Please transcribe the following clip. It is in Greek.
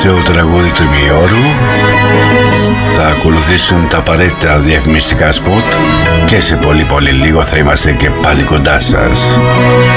τελευταίο τραγούδι του ημιώρου. Θα ακολουθήσουν τα απαραίτητα διαφημιστικά σποτ και σε πολύ λίγο θα είμαστε και πάλι κοντά σας.